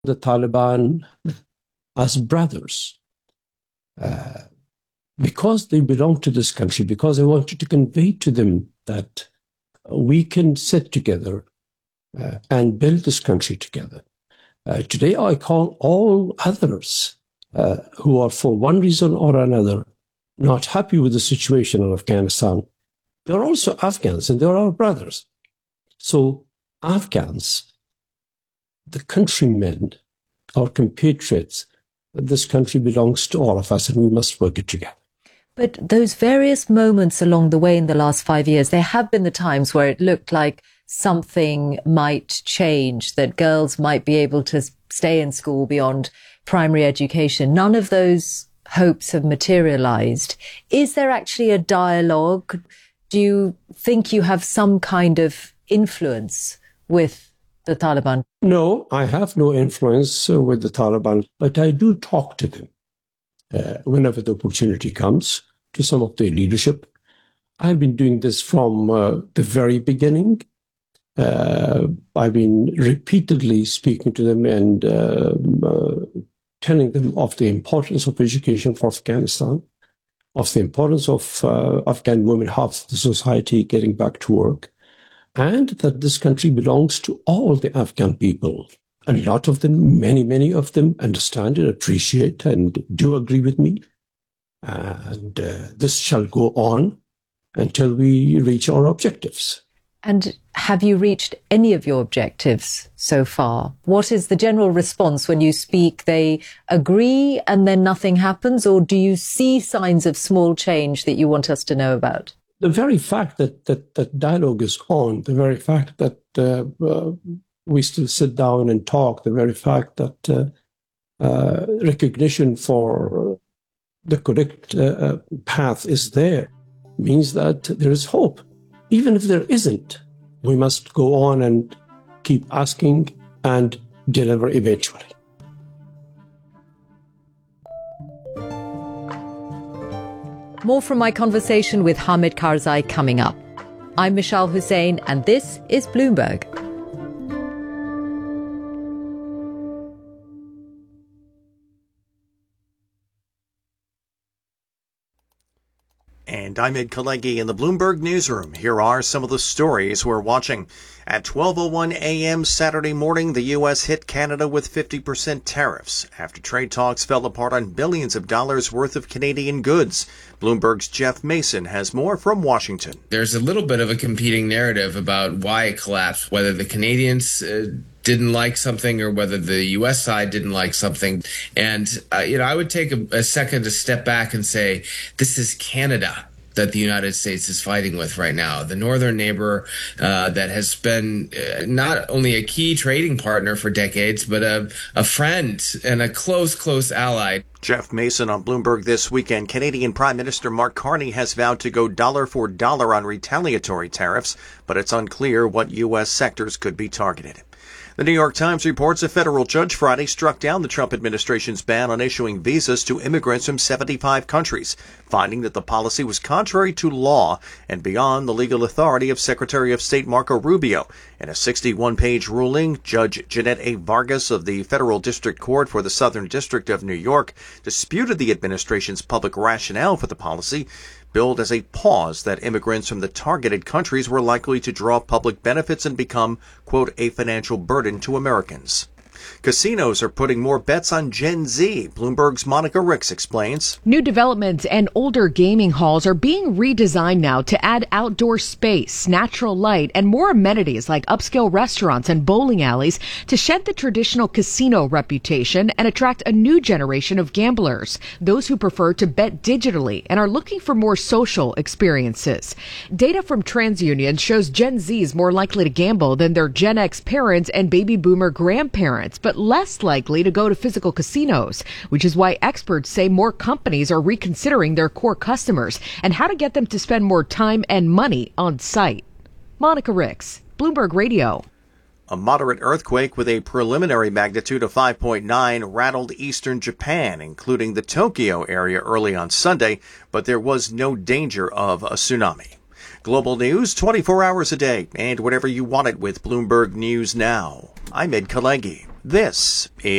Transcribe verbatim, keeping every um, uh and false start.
the Taliban as brothers. Uh, because they belong to this country, because I wanted to convey to them that we can sit together uh, and build this country together. Uh, today, I call all others uh, who are, for one reason or another, not happy with the situation in Afghanistan. They're also Afghans and they're our brothers. So Afghans, the countrymen, our compatriots, this country belongs to all of us and we must work it together. But those various moments along the way in the last five years, there have been the times where it looked like something might change, that girls might be able to stay in school beyond primary education. None of those hopes have materialized. Is there actually a dialogue? Do you think you have some kind of influence with the Taliban? No, I have no influence uh, with the Taliban, but I do talk to them uh, whenever the opportunity comes, to some of their leadership. I've been doing this from uh, the very beginning. Uh, I've been repeatedly speaking to them and uh, uh, telling them of the importance of education for Afghanistan, of the importance of uh, Afghan women, half the society getting back to work, and that this country belongs to all the Afghan people. A lot of them, many, many of them understand and appreciate and do agree with me. And uh, this shall go on until we reach our objectives. And have you reached any of your objectives so far? What is the general response when you speak? They agree and then nothing happens? Or do you see signs of small change that you want us to know about? The very fact that that, that dialogue is on, the very fact that uh, uh, we still sit down and talk, the very fact that uh, uh, recognition for the correct uh, path is there, means that there is hope. Even if there isn't, we must go on and keep asking and deliver eventually. More from my conversation with Hamid Karzai coming up. I'm Mishal Hussain, and this is Bloomberg. And I'm Ed Kalegi in the Bloomberg Newsroom. Here are some of the stories we're watching. At twelve oh one a.m. Saturday morning, the U S hit Canada with fifty percent tariffs after trade talks fell apart on billions of dollars worth of Canadian goods. Bloomberg's Jeff Mason has more from Washington. There's a little bit of a competing narrative about why it collapsed, whether the Canadians uh, didn't like something or whether the U S side didn't like something. And, uh, you know, I would take a, a second to step back and say, this is Canada that the United States is fighting with right now, the northern neighbor uh, that has been uh, not only a key trading partner for decades, but a, a friend and a close, close ally. Jeff Mason on Bloomberg This Weekend. Canadian Prime Minister Mark Carney has vowed to go dollar for dollar on retaliatory tariffs, but it's unclear what U S sectors could be targeted. The New York Times reports a federal judge Friday struck down the Trump administration's ban on issuing visas to immigrants from seventy-five countries, finding that the policy was contrary to law and beyond the legal authority of Secretary of State Marco Rubio. In a sixty-one page ruling, Judge Jeanette A. Vargas of the Federal District Court for the Southern District of New York disputed the administration's public rationale for the policy, billed as a pause that immigrants from the targeted countries were likely to draw public benefits and become, quote, a financial burden to Americans. Casinos are putting more bets on Gen Z. Bloomberg's Monica Ricks explains. New developments and older gaming halls are being redesigned now to add outdoor space, natural light, and more amenities like upscale restaurants and bowling alleys to shed the traditional casino reputation and attract a new generation of gamblers, those who prefer to bet digitally and are looking for more social experiences. Data from TransUnion shows Gen Z is more likely to gamble than their Gen X parents and baby boomer grandparents, but less likely to go to physical casinos, which is why experts say more companies are reconsidering their core customers and how to get them to spend more time and money on site. Monica Ricks, Bloomberg Radio. A moderate earthquake with a preliminary magnitude of five point nine rattled eastern Japan, including the Tokyo area early on Sunday, but there was no danger of a tsunami. Global news twenty-four hours a day and whenever you want it with Bloomberg News Now. I'm Ed Kalegi. This is